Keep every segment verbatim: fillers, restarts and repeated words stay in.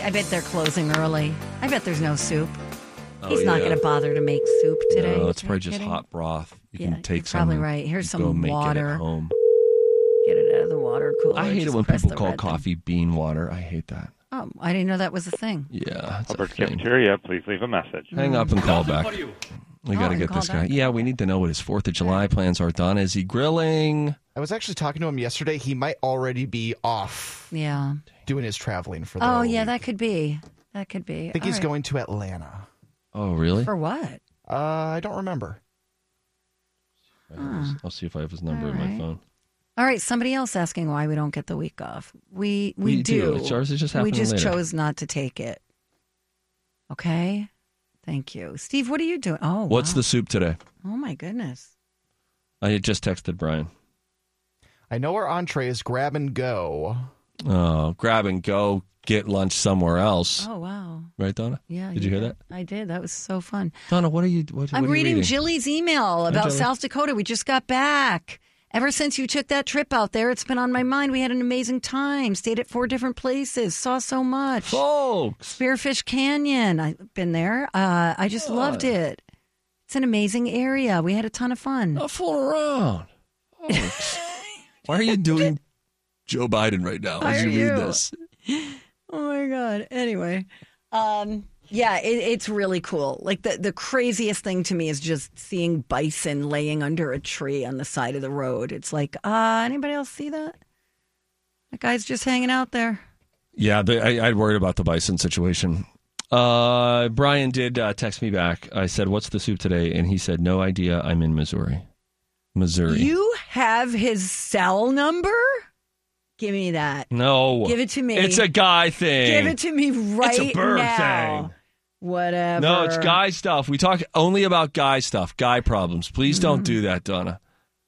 I bet they're closing early. I bet there's no soup. Oh, He's not yeah. going to bother to make soup today. No, it's Are probably you just kidding? hot broth. You Yeah, can take you're some. probably and right. Here's go some make water. It at home. Get it out of the water cooler. I hate Just it when press people the call red thing. coffee bean water. I hate that. Oh, I didn't know that was a thing. Yeah. It's a Albert's thing. Cafeteria, please leave a message. Hang up and call back. We Oh, got to and get call this guy. back. Yeah, we need to know what his fourth of July plans are. Donna, is he grilling? I was actually talking to him yesterday. He might already be off Yeah. doing his traveling for the Oh, whole yeah, week. that could be. That could be. I think All he's right. going to Atlanta. Oh, really? For what? Uh, I don't remember. I'll, I'll see if I have his number All in my right. phone. All right, somebody else asking why we don't get the week off. We we, We do. do. It's ours is just we happening just later. chose not to take it. Okay? Thank you. Steve, what are you doing? Oh, What's wow. the soup today? Oh, my goodness. I had just texted Brian. I know our entree is grab and go. Oh, grab and go, get lunch somewhere else. Oh, wow. Right, Donna? Yeah. Did you hear that? I did. That was so fun. Donna, what are you what, I'm what are you reading reading? Jilly's email about Jilly. South Dakota. We just got back. Ever since you took that trip out there, it's been on my mind. We had an amazing time. Stayed at four different places. Saw so much. Folks. Spearfish Canyon. I've been there. Uh, I just loved it. It's an amazing area. We had a ton of fun. Not fooling around. Folks. Why are you doing Joe Biden right now Why as are you read you? this? Oh my God. Anyway, um, yeah, it, it's really cool. Like the, the craziest thing to me is just seeing bison laying under a tree on the side of the road. It's like, uh, anybody else see that? That guy's just hanging out there. Yeah, the, I, I'd worried about the bison situation. Uh, Brian did uh, text me back. I said, "What's the soup today?" And he said, "No idea. I'm in Missouri." Missouri. You have his cell number? Give me that. No. Give it to me. It's a guy thing. Give it to me right It's a bird now. thing. Whatever. No, it's guy stuff. We talk only about guy stuff, guy problems. Please don't do that, Donna.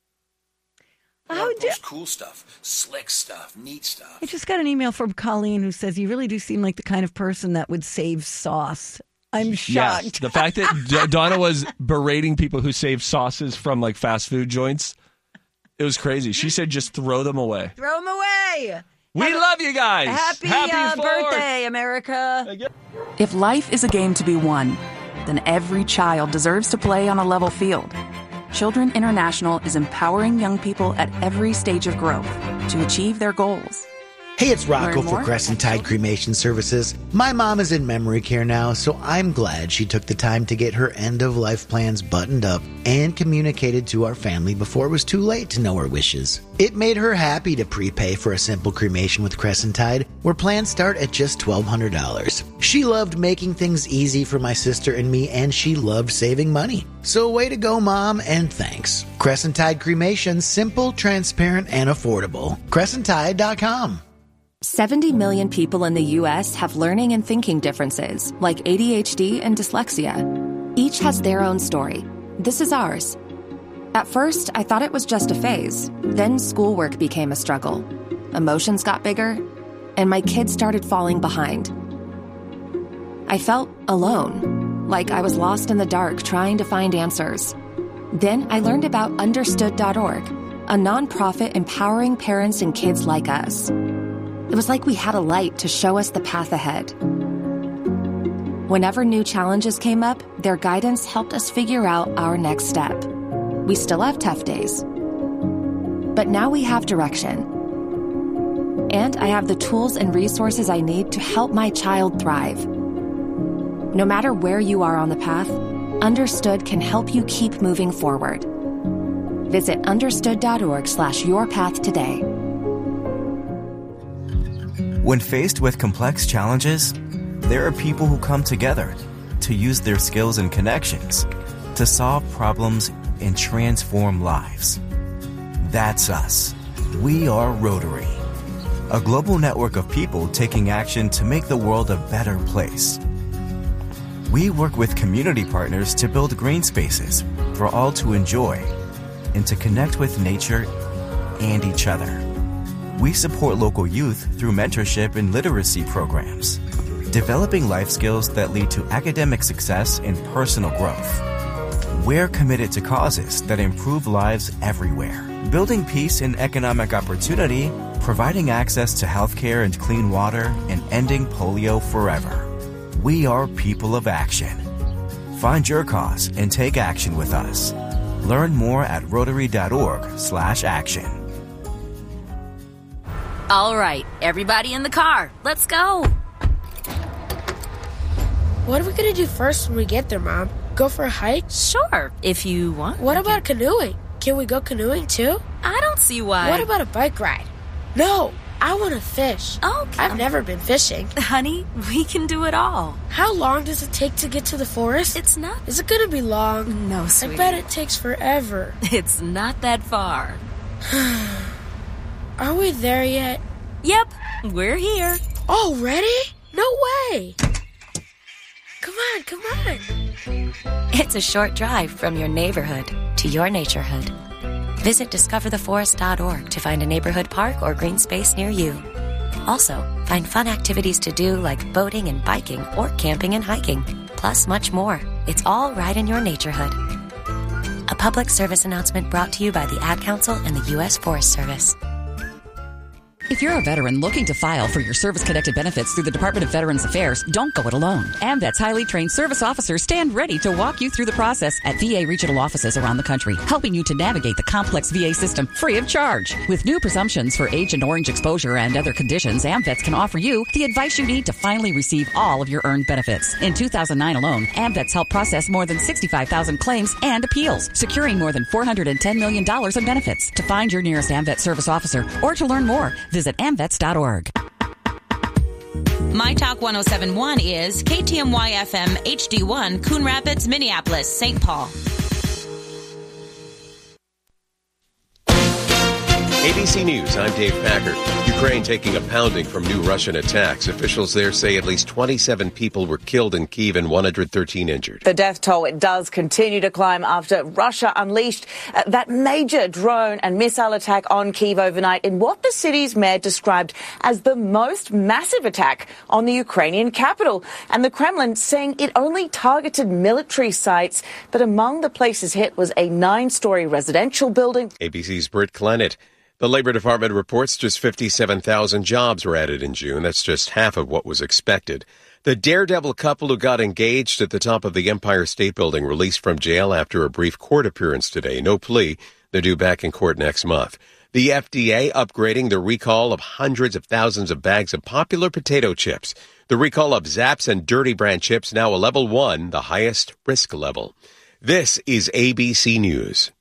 How do- cool stuff, slick stuff, neat stuff. I just got an email from Colleen who says, you really do seem like the kind of person that would save sauce. I'm shocked. Yes, the fact that D- Donna was berating people who save sauces from like fast food joints, it was crazy. She said, just throw them away. Throw them away. We Have a- love you guys. Happy, uh, Fourth. birthday, America. If life is a game to be won, then every child deserves to play on a level field. Children International is empowering young people at every stage of growth to achieve their goals. Hey, it's Rocco Learn for more Crescent Tide Cremation Services. My mom is in memory care now, so I'm glad she took the time to get her end-of-life plans buttoned up and communicated to our family before it was too late to know her wishes. It made her happy to prepay for a simple cremation with Crescent Tide, where plans start at just twelve hundred dollars. She loved making things easy for my sister and me, and she loved saving money. So way to go, Mom, and thanks. Crescent Tide Cremation, simple, transparent, and affordable. Crescent Tide dot com. seventy million people in the U S have learning and thinking differences, like A D H D and dyslexia. Each has their own story. This is ours. At first, I thought it was just a phase. Then schoolwork became a struggle. Emotions got bigger, and my kids started falling behind. I felt alone, like I was lost in the dark trying to find answers. Then I learned about understood dot org, a nonprofit empowering parents and kids like us. It was like we had a light to show us the path ahead. Whenever new challenges came up, their guidance helped us figure out our next step. We still have tough days, but now we have direction. And I have the tools and resources I need to help my child thrive. No matter where you are on the path, Understood can help you keep moving forward. Visit understood dot org slash your path today. When faced with complex challenges, there are people who come together to use their skills and connections to solve problems and transform lives. That's us. We are Rotary, a global network of people taking action to make the world a better place. We work with community partners to build green spaces for all to enjoy and to connect with nature and each other. We support local youth through mentorship and literacy programs, developing life skills that lead to academic success and personal growth. We're committed to causes that improve lives everywhere, building peace and economic opportunity providing access to healthcare and clean water, and ending polio forever. We are people of action. Find your cause and take action with us. Learn more at rotary.org slash action. All right, everybody in the car. Let's go. What are we going to do first when we get there, Mom? Go for a hike? Sure, if you want. What about canoeing? Can we go canoeing too? I don't see why. What about a bike ride? No, I want to fish. Okay. I've never been fishing. Honey, we can do it all. How long does it take to get to the forest? It's not. Is it going to be long? No, sweetie. I bet it takes forever. It's not that far. Are we there yet? Yep, we're here. Already? No way. Come on, come on. It's a short drive from your neighborhood to your naturehood. Visit discover the forest dot org to find a neighborhood park or green space near you. Also, find fun activities to do like boating and biking or camping and hiking, plus much more. It's all right in your naturehood. A public service announcement brought to you by the Ad Council and the U S Forest Service. If you're a veteran looking to file for your service-connected benefits through the Department of Veterans Affairs, don't go it alone. AMVET's highly trained service officers stand ready to walk you through the process at V A regional offices around the country, helping you to navigate the complex V A system free of charge. With new presumptions for Agent Orange exposure and other conditions, AMVETS can offer you the advice you need to finally receive all of your earned benefits. In two thousand nine alone, AMVETS helped process more than sixty-five thousand claims and appeals, securing more than four hundred ten million dollars in benefits. To find your nearest AMVET service officer or to learn more, visit amvets dot org. My Talk one oh seven point one is K T M Y F M H D one, Coon Rapids, Minneapolis, Saint Paul. A B C News, I'm Dave Packard. Ukraine taking a pounding from new Russian attacks. Officials there say at least twenty-seven people were killed in Kyiv and one hundred thirteen injured. The death toll, it does continue to climb after Russia unleashed uh, that major drone and missile attack on Kyiv overnight in what the city's mayor described as the most massive attack on the Ukrainian capital. And the Kremlin saying it only targeted military sites, but among the places hit was a nine-story residential building. A B C's Britt Clennett. The Labor Department reports just fifty-seven thousand jobs were added in June. That's just half of what was expected. The daredevil couple who got engaged at the top of the Empire State Building released from jail after a brief court appearance today. No plea. They're due back in court next month. The F D A upgrading the recall of hundreds of thousands of bags of popular potato chips. The recall of Zapp's and Dirty Brand chips now a level one, the highest risk level. This is A B C News.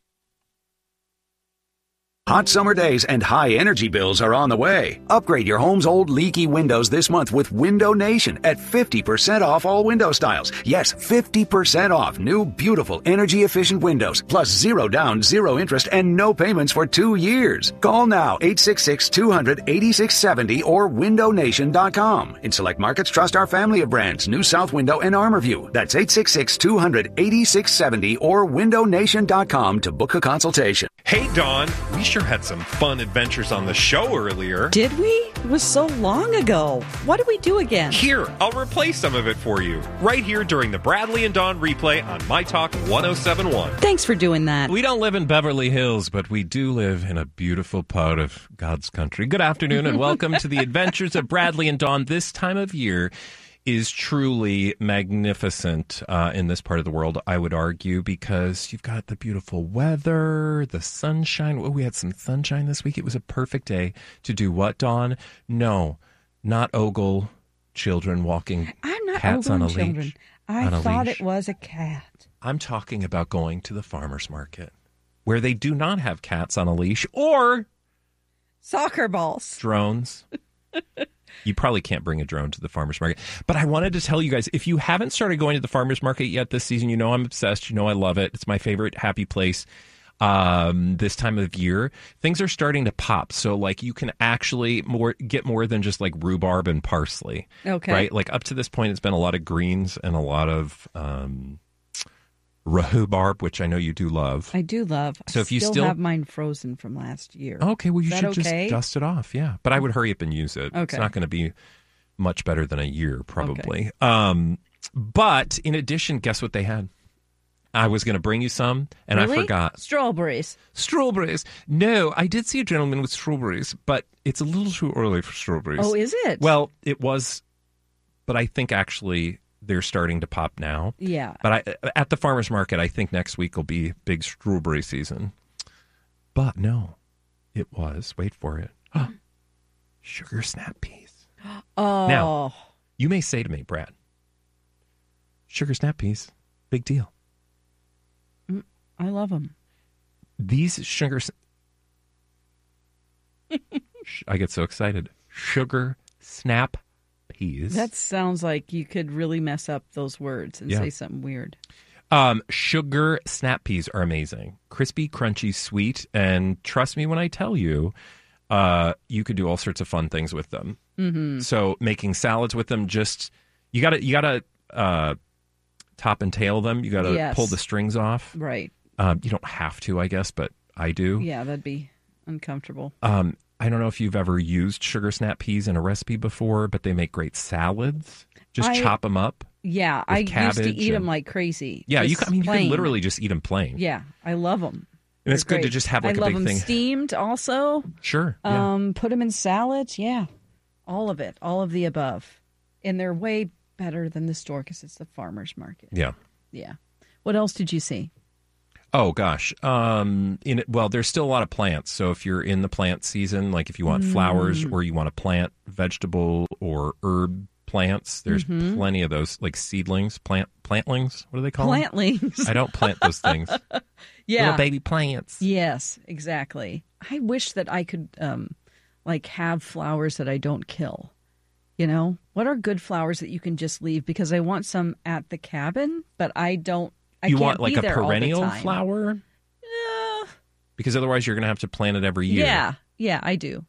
Hot summer days and high energy bills are on the way. Upgrade your home's old leaky windows this month with Window Nation at fifty percent off all window styles. Yes, fifty percent off new, beautiful, energy-efficient windows, plus zero down, zero interest, and no payments for two years. Call now, eight six six, two hundred, eighty-six seventy or window nation dot com. In select markets, trust our family of brands, New South Window and ArmorView. That's eight six six, two hundred, eighty-six seventy or window nation dot com to book a consultation. Hey, Dawn, we sure had some fun adventures on the show earlier. Did we? It was so long ago. What did we do again? Here, I'll replay some of it for you. Right here during the Bradley and Dawn replay on My Talk one oh seven point one. Thanks for doing that. We don't live in Beverly Hills, but we do live in a beautiful part of God's country. Good afternoon and welcome to the adventures of Bradley and Dawn. This time of year is truly magnificent uh, in this part of the world, I would argue, because you've got the beautiful weather, the sunshine. Oh, we had some sunshine this week. It was a perfect day to do what, Dawn? No, not ogle children walking I'm not cats on a children. leash. I on a thought leash. it was a cat. I'm talking about going to the farmer's market where they do not have cats on a leash or soccer balls. Drones. You probably can't bring a drone to the farmer's market. But I wanted to tell you guys, if you haven't started going to the farmer's market yet this season, you know I'm obsessed. You know I love it. It's my favorite happy place um, this time of year. Things are starting to pop. So, like, you can actually more get more than just, like, rhubarb and parsley. Okay. Right? Like, up to this point, it's been a lot of greens and a lot of um, rhubarb, which I know you do love. I do love. So if you still, still have mine frozen from last year. Okay, well, you Is should that okay? just dust it off, yeah. But I would hurry up and use it. Okay. It's not going to be much better than a year, probably. Okay. Um, but in addition, guess what they had? I was going to bring you some, and Really? I forgot. Strawberries. Strawberries. No, I did see a gentleman with strawberries, but it's a little too early for strawberries. Oh, is it? Well, it was, but I think actually they're starting to pop now. Yeah. But I, at the farmer's market, I think next week will be big strawberry season. But no, it was, wait for it, sugar snap peas. Oh. Now, you may say to me, Brad, sugar snap peas, big deal. I love them. These sugar... I get so excited. Sugar snap peas. That sounds like you could really mess up those words and Yeah. say something weird. Um, sugar snap peas are amazing. Crispy, crunchy, sweet, and trust me when I tell you, uh, you could do all sorts of fun things with them. Mm-hmm. So making salads with them, just you gotta you gotta uh, top and tail them. You gotta Yes. pull the strings off. Right. Um, you don't have to, I guess, but I do. Yeah, that'd be uncomfortable. Um, I don't know if you've ever used sugar snap peas in a recipe before, but they make great salads. Just I- chop them up. Yeah, with I used to cabbage eat them and- like crazy. Yeah, you. Just can- I mean, you plain. can literally just eat them plain. Yeah, I love them. And it's good to just have like I a love big them thing. steamed also. Sure. Yeah. Um, put them in salads. Yeah, all of it, all of the above, and they're way better than the store because it's the farmer's market. Yeah. Yeah. What else did you see? Oh gosh. Um. In it, well, there's still a lot of plants. So if you're in the plant season, like if you want flowers Mm. or you want to plant vegetable or herb plants, there's Mhm. plenty of those, like seedlings, plant plantlings. What do they call Plantlings. them? I don't plant those things. Yeah. Little baby plants. Yes, exactly. I wish that I could, um, like, have flowers that I don't kill. You know, what are good flowers that you can just leave? Because I want some at the cabin, but I don't. I You can't want like be a there all the perennial time. flower? Yeah. Because otherwise you're going to have to plant it every year. Yeah, yeah, I do.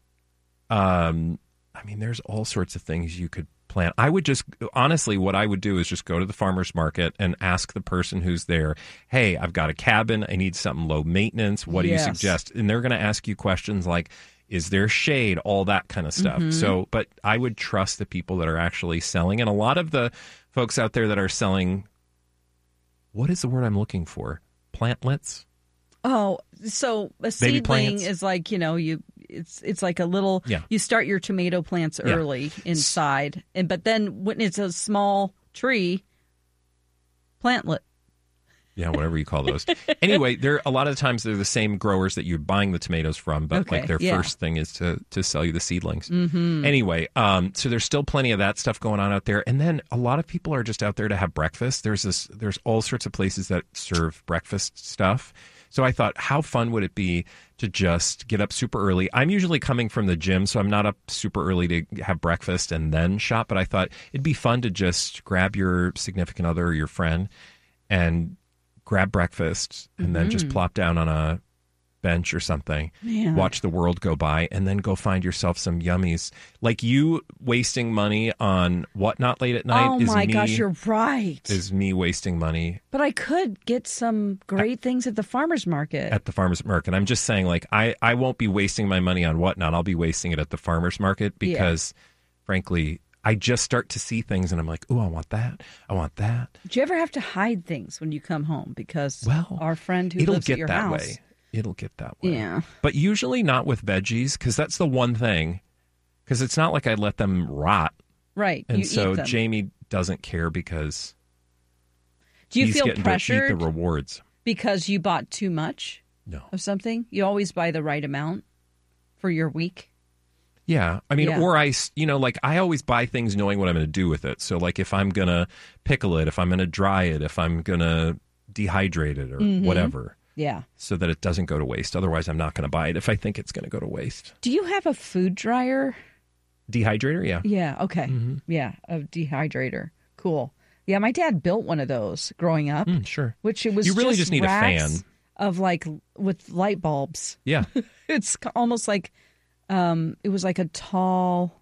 Um, I mean, there's all sorts of things you could plant. I would just, honestly, what I would do is just go to the farmer's market and ask the person who's there, hey, I've got a cabin. I need something low maintenance. What do Yes. you suggest? And they're going to ask you questions like, is there shade? All that kind of stuff. Mhm. So, but I would trust the people that are actually selling. And a lot of the folks out there that are selling, what is the word I'm looking for? Plantlets? Oh, so a Baby seedling plants? is like, you know, you it's it's like a little Yeah. you start your tomato plants Yeah. early inside, and but then when it's a small tree, plantlet. Yeah, whatever you call those. Anyway, they're a lot of times they're the same growers that you're buying the tomatoes from, but Okay, like their yeah. first thing is to to sell you the seedlings. Mhm. Anyway, um, so there's still plenty of that stuff going on out there, and then a lot of people are just out there to have breakfast. There's this, there's all sorts of places that serve breakfast stuff. So I thought, how fun would it be to just get up super early? I'm usually coming from the gym, so I'm not up super early to have breakfast and then shop. But I thought it'd be fun to just grab your significant other or your friend and grab breakfast and then just Mhm. plop down on a bench or something, Man. watch the world go by, and then go find yourself some yummies. Like you wasting money on Whatnot late at night Oh is my me, gosh, you're right. is me wasting money But I could get some great things at the farmer's market. at the farmer's market. I'm just saying, like, I, I won't be wasting my money on Whatnot. I'll be wasting it at the farmer's market because, frankly, I just start to see things and I'm like, oh, I want that. I want that. Do you ever have to hide things when you come home? Because Well, our friend who It'll lives get at your that house. way. It'll get that way. Yeah. But usually not with veggies because that's the one thing. Because it's not like I let them rot. Right. And you so eat them. Jamie doesn't care because Do you he's feel getting pressured to eat the rewards. because you bought too much No. of something? You always buy the right amount for your week? Yeah. I mean, Yeah. or I, s- you know, like I always buy things knowing what I'm going to do with it. So like if I'm going to pickle it, if I'm going to dry it, if I'm going to dehydrate it or Mhm. whatever. Yeah. So that it doesn't go to waste. Otherwise, I'm not going to buy it if I think it's going to go to waste. Do you have a food dryer? Dehydrator, yeah. Yeah. Okay. Mm-hmm. Yeah. A dehydrator. Cool. Yeah. My dad built one of those growing up. Mm, sure. Which it was You really just, just need a racks fan. of like with light bulbs. Yeah. It's c- almost like um, it was like a tall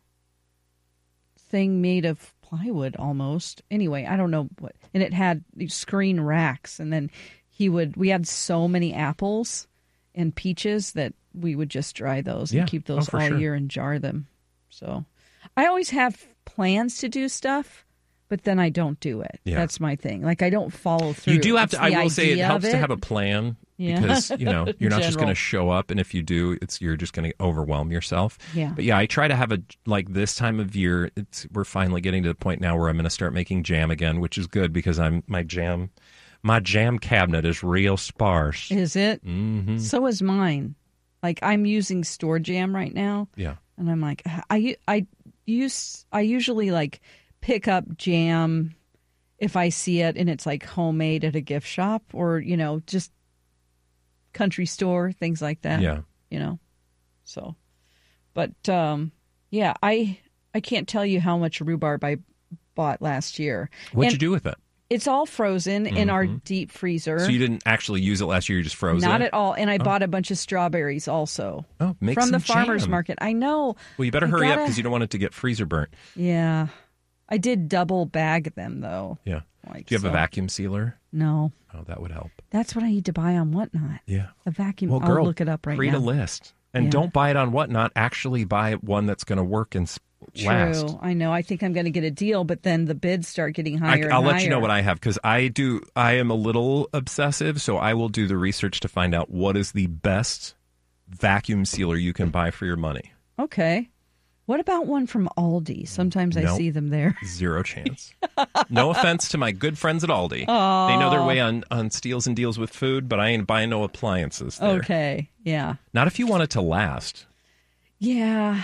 thing made of plywood almost. Anyway, I don't know what. And it had these screen racks. And then he would, we had so many apples and peaches that we would just dry those Yeah. and keep Oh, those for all sure. year and jar them. So I always have plans to do stuff, but then I don't do it. Yeah. That's my thing. Like, I don't follow through. You do have It's to. I the will say it idea helps of to have a plan Yeah. because you know you're not just General. going to show up, and if you do, it's you're just going to overwhelm yourself. Yeah. But yeah, I try to have a like this time of year. It's we're finally getting to the point now where I'm going to start making jam again, which is good because I'm my jam, my jam cabinet is real sparse. Is it? Mm-hmm. So is mine. Like, I'm using store jam right now. Yeah. And I'm like, I, I use, I usually like pick up jam if I see it and it's like homemade at a gift shop or, you know, just country store, things like that. Yeah. You know, so, but, um, yeah, I, I can't tell you how much rhubarb I bought last year. What'd And you do with it? It's all frozen in our Mhm. deep freezer. So you didn't actually use it last year; you just froze it. Not at all. And I Oh. bought a bunch of strawberries also. Oh, make from some the farmer's jam. market. I know. Well, you better I hurry up gotta- because you don't want it to get freezer burnt. Yeah. I did double bag them, though. Yeah. Like, do you have so- a vacuum sealer? No. Oh, that would help. That's what I need to buy on Whatnot. Yeah. A vacuum. Well, I'll girl, look it up right create now. a list. And Yeah. don't buy it on Whatnot. Actually buy one that's going to work and s- True. last. I know. I think I'm going to get a deal, but then the bids start getting I, higher and I'll let you know higher. what I have because I do. I am a little obsessive, so I will do the research to find out what is the best vacuum sealer you can buy for your money. Okay. What about one from Aldi? Sometimes I Nope. see them there. Zero chance. No offense to my good friends at Aldi. Aw. They know their way on, on steals and deals with food, but I ain't buying no appliances there. Okay. Yeah. Not if you want it to last. Yeah.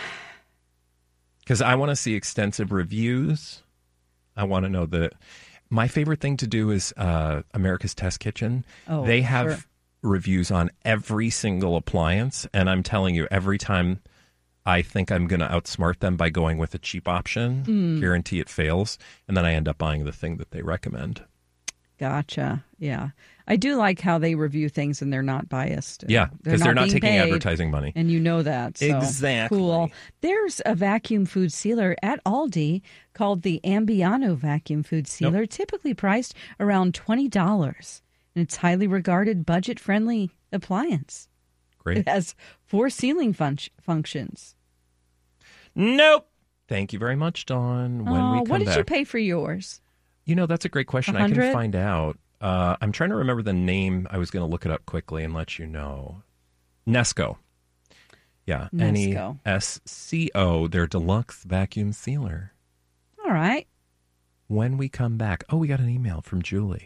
Because I want to see extensive reviews. I want to know that. My favorite thing to do is uh, America's Test Kitchen. Oh, they have sure. reviews on every single appliance. And I'm telling you, every time I think I'm going to outsmart them by going with a cheap option, Mm. guarantee it fails. And then I end up buying the thing that they recommend. Gotcha. Yeah. I do like how they review things and they're not biased. Yeah, because they're not being taking paid, advertising money. And you know that. So. Exactly. Cool. There's a vacuum food sealer at Aldi called the Ambiano vacuum food sealer, typically priced around twenty dollars. And it's highly regarded budget-friendly appliance. Great. It has four sealing fun- functions. Nope. Thank you very much, Dawn. When oh, we come what did back, you pay for yours? You know, that's a great question. A I can hundred? find out. Uh, I'm trying to remember the name. I was going to look it up quickly and let you know. Nesco. Yeah. N E Nesco. S C O, their deluxe vacuum sealer. All right. When we come back. Oh, we got an email from Julie.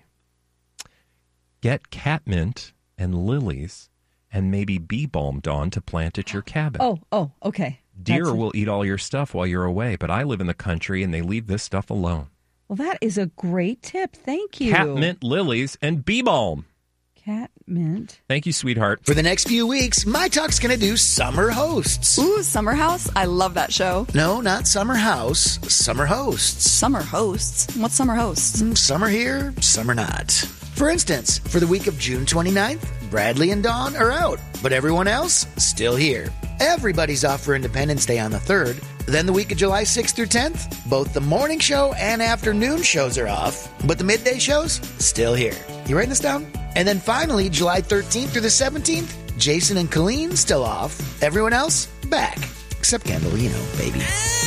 Get catmint and lilies and maybe bee balm, Dawn, to plant at your cabin. Oh, oh, okay. Deer That's- will eat all your stuff while you're away, but I live in the country and they leave this stuff alone. Well, that is a great tip. Thank you. Catmint, lilies, and bee balm. Catmint. Thank you, sweetheart. For the next few weeks, My Talk's going to do Summer Hosts. Ooh, Summer House? I love that show. No, not Summer House, Summer Hosts. Summer Hosts? What's Summer Hosts? Mm, Summer here, summer not. For instance, for the week of June twenty-ninth, Bradley and Dawn are out, but everyone else still here. Everybody's off for Independence Day on the third. Then the week of July sixth through tenth, both the morning show and afternoon shows are off, but the midday shows still here. You writing this down? And then finally, July thirteenth through the seventeenth, Jason and Colleen still off. Everyone else back, except Kendall, you know, baby.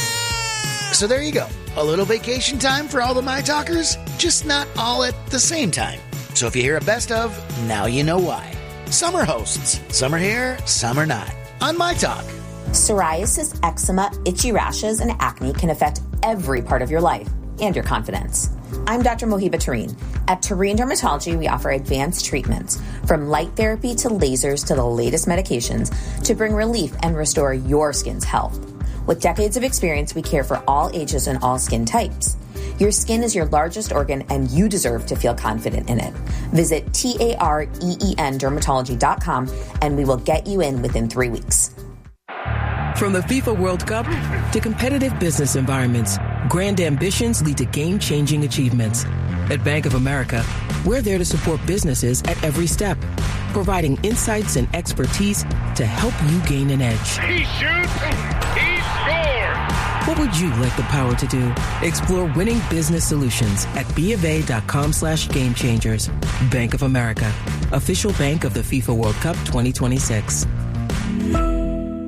So there you go. A little vacation time for all the My Talkers, just not all at the same time. So if you hear a best of, now you know why. Summer hosts. Summer here, summer not. On My Talk. Psoriasis, eczema, itchy rashes, and acne can affect every part of your life and your confidence. I'm Doctor Mohiba Tareen. At Tareen Dermatology, we offer advanced treatments, from light therapy to lasers to the latest medications, to bring relief and restore your skin's health. With decades of experience, we care for all ages and all skin types. Your skin is your largest organ, and you deserve to feel confident in it. Visit T A R E E N dermatology dot com, and we will get you in within three weeks. From the FIFA World Cup to competitive business environments, grand ambitions lead to game-changing achievements. At Bank of America, we're there to support businesses at every step, providing insights and expertise to help you gain an edge. He shoots, he scores! What would you like the power to do? Explore winning business solutions at BofA.com slash game changers. Bank of America, official bank of the FIFA World Cup twenty twenty-six.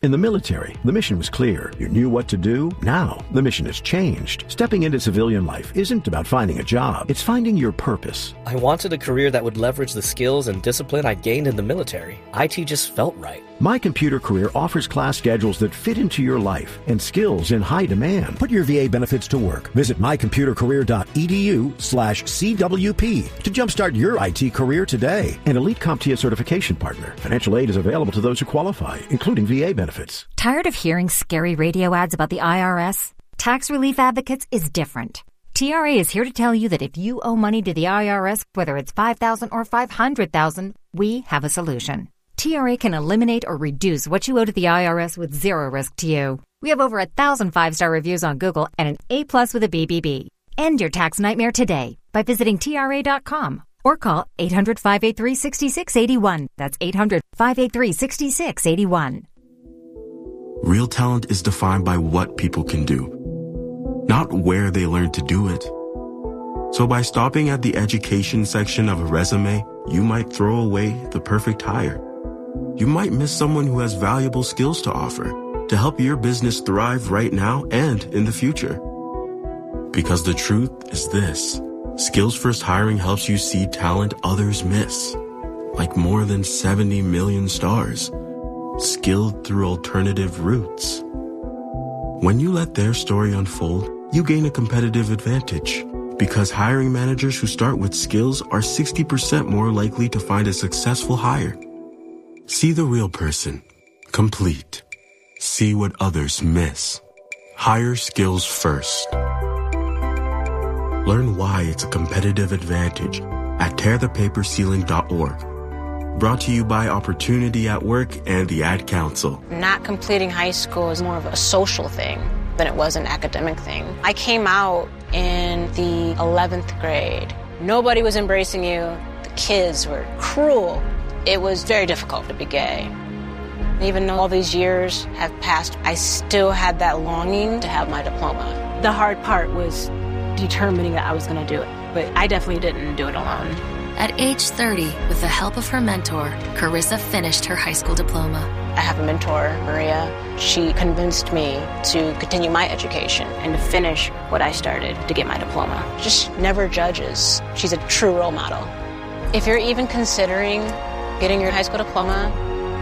In the military, the mission was clear. You knew what to do. Now, the mission has changed. Stepping into civilian life isn't about finding a job. It's finding your purpose. I wanted a career that would leverage the skills and discipline I gained in the military. I T just felt right. My Computer Career offers class schedules that fit into your life and skills in high demand. Put your V A benefits to work. Visit mycomputercareer.edu slash CWP to jumpstart your I T career today. An Elite CompTIA certification partner. Financial aid is available to those who qualify, including V A benefits. Tired of hearing scary radio ads about the I R S? Tax Relief Advocates is different. T R A is here to tell you that if you owe money to the I R S, whether it's five thousand dollars or five hundred thousand dollars, we have a solution. T R A can eliminate or reduce what you owe to the I R S with zero risk to you. We have over a thousand five-star reviews on Google and an A-plus with a B B B. End your tax nightmare today by visiting T R A dot com or call eight hundred, five eight three, six six eight one. That's eight hundred, five eight three, six six eight one. Real talent is defined by what people can do, not where they learn to do it. So by stopping at the education section of a resume, you might throw away the perfect hire. You might miss someone who has valuable skills to offer to help your business thrive right now and in the future. Because the truth is this: Skills First Hiring helps you see talent others miss, like more than seventy million stars, skilled through alternative routes. When you let their story unfold, you gain a competitive advantage, because hiring managers who start with skills are sixty percent more likely to find a successful hire. See the real person. Complete. See what others miss. Hire skills first. Learn why it's a competitive advantage at tear the paper ceiling dot org. Brought to you by Opportunity at Work and the Ad Council. Not completing high school is more of a social thing than it was an academic thing. I came out in the eleventh grade. Nobody was embracing you. The kids were cruel. It was very difficult to be gay. Even though all these years have passed, I still had that longing to have my diploma. The hard part was determining that I was going to do it, but I definitely didn't do it alone. At age thirty, with the help of her mentor, Carissa finished her high school diploma. I have a mentor, Maria. She convinced me to continue my education and to finish what I started to get my diploma. Just never judges. She's a true role model. If you're even considering getting your high school diploma,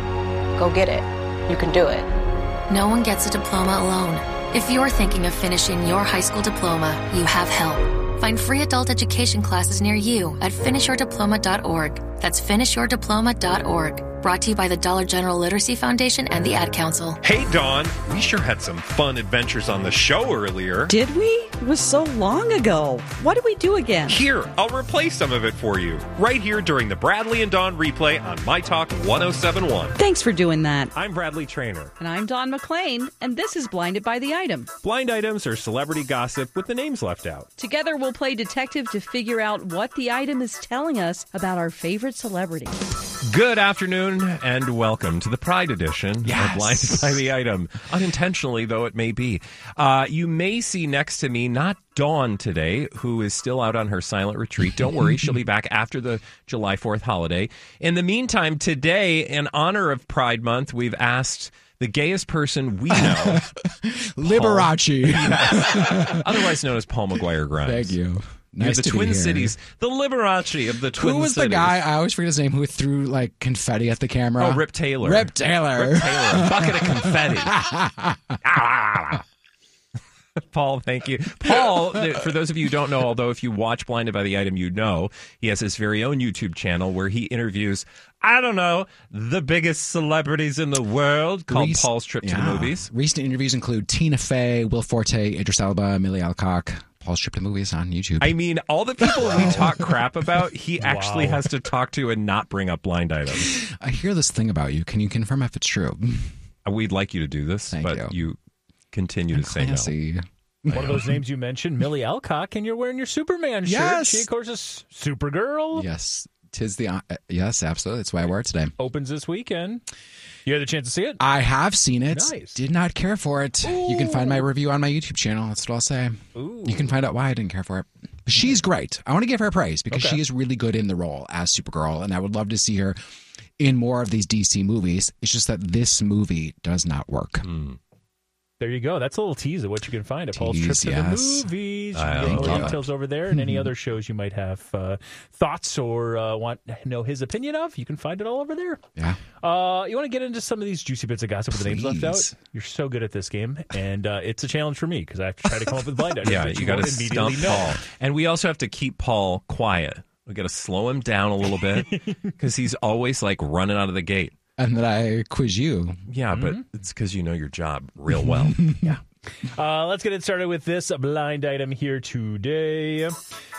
go get it. You can do it. No one gets a diploma alone. If you're thinking of finishing your high school diploma, you have help. Find free adult education classes near you at finish your diploma dot org. That's finish your diploma dot org. Brought to you by the Dollar General Literacy Foundation and the Ad Council. Hey, Dawn, we sure had some fun adventures on the show earlier. Did we? It was so long ago. What did we do again? Here, I'll replay some of it for you, right here during the Bradley and Dawn replay on My Talk one oh seven point one. Thanks for doing that. I'm Bradley Traynor. And I'm Dawn McClain, and this is Blinded by the Item. Blind items are celebrity gossip with the names left out. Together, we'll play detective to figure out what the item is telling us about our favorite celebrity. Good afternoon and welcome to the Pride Edition yes. of Blinded by the Item. Unintentionally, though it may be. Uh, you may see next to me not Dawn today, who is still out on her silent retreat. Don't worry, she'll be back after the July fourth holiday. In the meantime, today, in honor of Pride Month, we've asked the gayest person we know. Liberace. Yes. Otherwise known as Paul McGuire Grimes. Thank you. Nice the to Twin be here. Cities, the Liberace of the Twin Cities. Who was Cities. the guy, I always forget his name, who threw like confetti at the camera? Oh, Rip Taylor. Rip Taylor. Rip Taylor. A bucket of confetti. Paul, thank you. Paul, for those of you who don't know, although if you watch Blinded by the Item, you know, he has his very own YouTube channel where he interviews, I don't know, the biggest celebrities in the world, called Rec- Paul's Trip yeah. to the Movies. Recent interviews include Tina Fey, Will Forte, Idris Elba, Millie Alcock. Paul's Trip to the Movies on YouTube. I mean, all the people we talk crap about, he actually wow. has to talk to and not bring up blind items. I hear this thing about you. Can you confirm if it's true? We'd like you to do this, Thank but you, you continue I'm to say classy. no. One of those names you mentioned, Millie Alcock, and you're wearing your Superman yes. shirt. She, of course, is Supergirl. Yes. Tis the uh, yes, absolutely. That's why I wear it today. Opens this weekend. You had a chance to see it? I have seen it. Nice. Did not care for it. Ooh. You can find my review on my YouTube channel. That's what I'll say. Ooh. You can find out why I didn't care for it. But she's great. I want to give her praise because okay. she is really good in the role as Supergirl, and I would love to see her in more of these D C movies. It's just that this movie does not work. Mm. There you go. That's a little tease of what you can find at Paul's Trip Tease, to yes. the Movies. You I can get more love it. details over there, and any other shows you might have uh, thoughts or uh, want to know his opinion of, you can find it all over there. Yeah. Uh, you want to get into some of these juicy bits of gossip with the names left out? Please. You're so good at this game, and uh, it's a challenge for me because I have to try to come up with blind items Yeah, that you you got to won't immediately stump know. Paul. And we also have to keep Paul quiet. We got to slow him down a little bit because he's always like running out of the gate. And then I quiz you. Yeah, but it's because you know your job real well. Yeah. Uh, let's get it started with this blind item here today.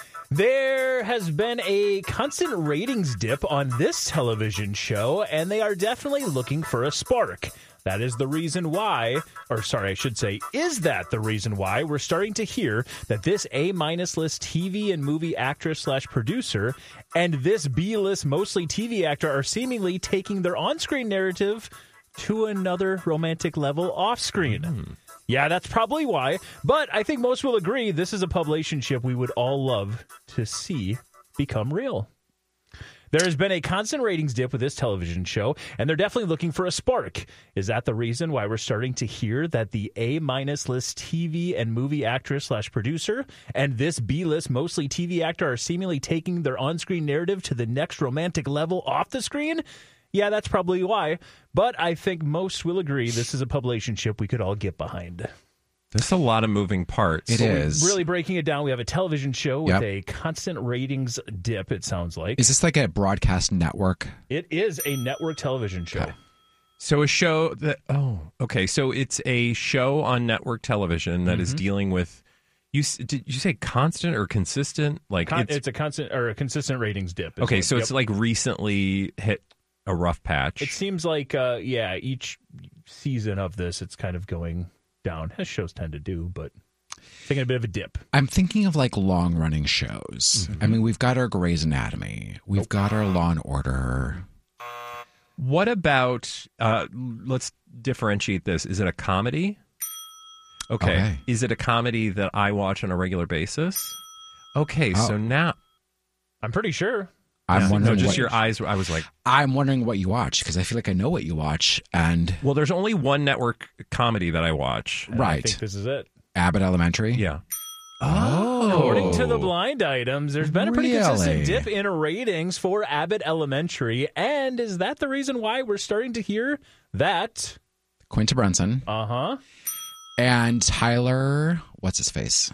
There has been a constant ratings dip on this television show, and they are definitely looking for a spark. That is the reason why, or sorry, I should say, is that the reason why we're starting to hear that this A-minus list T V and movie actress slash producer and this B-list mostly T V actor are seemingly taking their on-screen narrative to another romantic level off-screen. Mm. Yeah, that's probably why, but I think most will agree this is a publicationship we would all love to see become real. There has been a constant ratings dip with this television show, and they're definitely looking for a spark. Is that the reason why we're starting to hear that the A-minus list T V and movie actress slash producer and this B-list mostly T V actor are seemingly taking their on-screen narrative to the next romantic level off the screen? Yeah, that's probably why, but I think most will agree this is a publicationship we could all get behind. There's a lot of moving parts. It So is. Really breaking it down, we have a television show with Yep. a constant ratings dip, it sounds like. Is this like a broadcast network? It is a network television show. Okay. So a show that, oh, okay. So it's a show on network television that is Mhm. dealing with, you s- did you say constant or consistent? Like Con- it's, it's, a constant or a consistent ratings dip. is okay, what- so yep. it's like recently hit a rough patch. It seems like, uh, yeah, each season of this, it's kind of going down, as shows tend to do, but taking a bit of a dip. I'm thinking of like long running shows. Mm-hmm. I mean, we've got our Grey's Anatomy, we've got our Law and Order. What about, uh, let's differentiate this. Is it a comedy? Okay. Okay. Is it a comedy that I watch on a regular basis? Okay, Oh. so now. I'm pretty sure. I'm Yeah. wondering No, just what, your eyes. I was like, I'm wondering what you watch because I feel like I know what you watch. And well, there's only one network comedy that I watch. And I right, think this is it. Abbott Elementary. Yeah. Oh, According to the blind items, there's been a pretty Really? consistent dip in ratings for Abbott Elementary. And is that the reason why we're starting to hear that? Quinta Brunson Uh-huh. and Tyler. What's his face?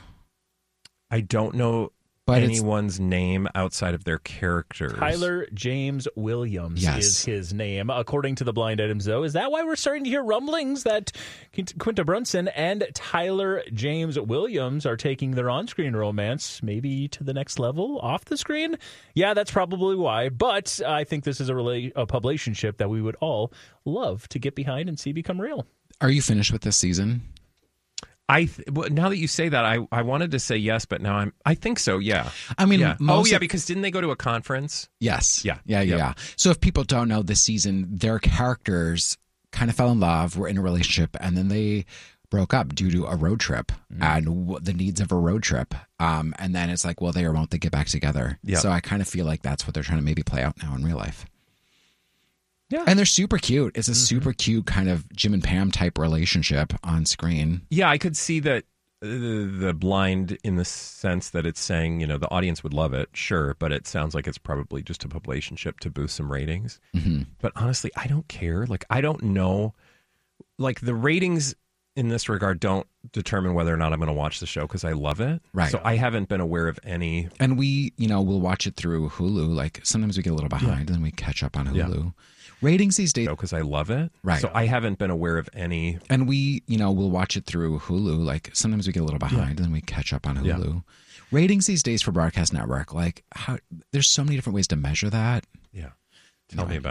I don't know But it's- anyone's name outside of their characters. Tyler James Williams Yes. is his name, according to the blind items, though. Is that why we're starting to hear rumblings that Quint- Quinta Brunson and Tyler James Williams are taking their on-screen romance maybe to the next level off the screen? Yeah, that's probably why. But I think this is a, rela- a publicationship that we would all love to get behind and see become real. Are you finished with this season? I th- well, now that you say that, I, I wanted to say yes, but now I'm I think so. Yeah. I mean, yeah. Oh most yeah, of- because didn't they go to a conference? Yes. Yeah. Yeah, yeah, Yep. yeah. So if people don't know this season, their characters kind of fell in love, were in a relationship, and then they broke up due to a road trip Mm-hmm. and w- the needs of a road trip. Um, and then it's like, well, they or won't they get back together? Yeah. So I kind of feel like that's what they're trying to maybe play out now in real life. Yeah. And they're super cute. It's a Mm-hmm. super cute kind of Jim and Pam type relationship on screen. Yeah, I could see that uh, the blind in the sense that it's saying, you know, the audience would love it, sure, but it sounds like it's probably just a publicationship to boost some ratings. Mm-hmm. But honestly, I don't care. Like, I don't know. Like, the ratings in this regard don't determine whether or not I'm going to watch the show because I love it. Right. So I haven't been aware of any. And we, you know, we'll watch it through Hulu. Like sometimes we get a little behind and then we catch up on Hulu. Yeah. Ratings these days. Because I love it. Right. So I haven't been aware of any. And we, you know, we'll watch it through Hulu. Like sometimes we get a little behind and then we catch up on Hulu. Yeah. Ratings these days for broadcast network, like how there's so many different ways to measure that. Yeah. Tell me about